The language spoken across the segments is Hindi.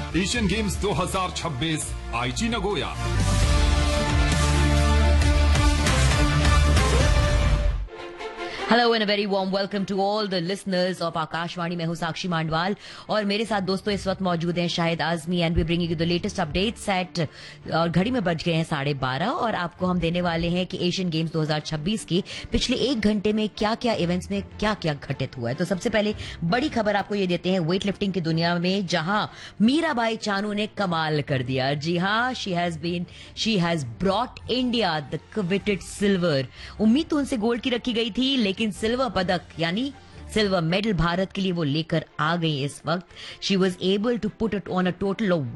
एशियन गेम्स 2026 आईची Nagoya. Hello and very warm welcome to all the listeners of Akashvani. मैं हूं साक्षी मांडवाल और मेरे साथ दोस्तों इस वक्त मौजूद हैं Shahid Azmi and we bringing you the latest updates eight और घड़ी में बज गए हैं 12:30 और आपको हम देने वाले हैं कि एशियन गेम्स 2026 के पिछले एक घंटे में क्या क्या इवेंट्स में क्या क्या घटित हुआ है। तो सबसे पहले बड़ी खबर आपको ये देते हैं वेट लिफ्टिंग की दुनिया में, जहां मीराबाई चानू ने कमाल कर दिया। जी हाँ, she has brought India the coveted silver. उम्मीद तो उनसे गोल्ड की रखी गई थी, लेकिन सिल्वर पदक यानी सिल्वर मेडल भारत के लिए वो लेकर आ गई। इस वक्त she was able to put it on a total of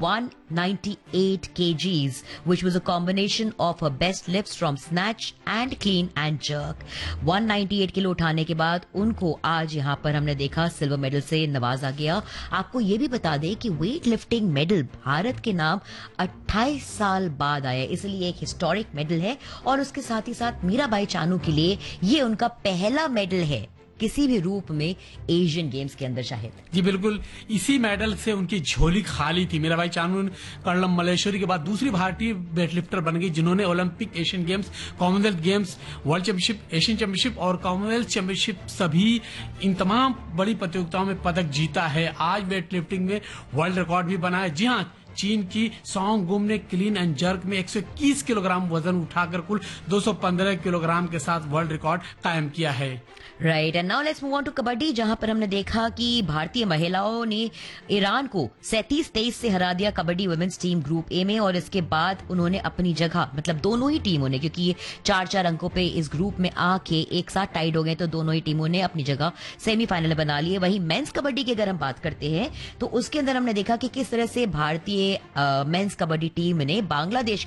198 kgs, which was a combination of her best lifts from snatch and clean and jerk। 198 kilo उठाने के बाद उनको आज यहाँ पर हमने देखा सिल्वर मेडल से नवाजा गया। आपको ये भी बता दें कि वेट लिफ्टिंग मेडल भारत के नाम 28 साल बाद आया, इसलिए एक हिस्टोरिक मेडल है और उसके साथ ही साथ मीराबाई चानू के लिए ये उनका पहला मेडल है किसी भी रूप में एशियन गेम्स के अंदर। शाहिद जी बिल्कुल, इसी मेडल से उनकी झोली खाली थी। मीराबाई चानू कर्णम मल्लेश्वरी के बाद दूसरी भारतीय वेटलिफ्टर बन गई जिन्होंने Olympic, Asian games, Commonwealth games, world championship, Asian championship और कॉमनवेल्थ चैंपियनशिप सभी इन तमाम बड़ी प्रतियोगिताओं में पदक जीता है। आज वेटलिफ्टिंग में वर्ल्ड रिकॉर्ड भी बना है। जी हाँ, चीन की सॉन्ग गुम ने क्लीन एंड जर्क में 121 किलोग्राम वजन उठाकर कुल 215 किलोग्राम के साथ वर्ल्ड रिकॉर्ड कायम किया है। Right, and now let's move on to kabaddi, जहां पर हमने देखा कि भारतीय महिलाओं ने ईरान को 37-23 से हरा दिया kabaddi women's team group A में और इसके बाद उन्होंने अपनी जगह, मतलब दोनों ही टीमों ने, क्योंकि ये 4-4 अंकों पे इस ग्रुप में आके एक साथ टाइड हो गए, तो दोनों ही टीमों ने अपनी जगह सेमीफाइनल में बना लिए। वहीं मेंस कबड्डी की अगर हम बात करते हैं तो उसके अंदर हमने देखा कि किस तरह से भारतीय मेंस कबड्डी टीम ने बांग्लादेश